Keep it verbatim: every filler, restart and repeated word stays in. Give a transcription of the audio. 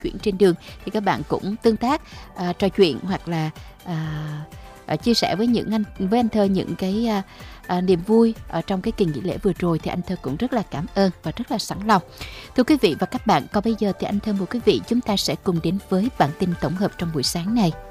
chuyển trên đường thì các bạn cũng tương tác, à, trò chuyện hoặc là à, à, chia sẻ với những anh với anh Thơ những cái à, à, niềm vui ở trong cái kỳ nghỉ lễ vừa rồi, thì anh Thơ cũng rất là cảm ơn và rất là sẵn lòng. Thưa quý vị và các bạn, còn bây giờ thì anh Thơ mời quý vị chúng ta sẽ cùng đến với bản tin tổng hợp trong buổi sáng này.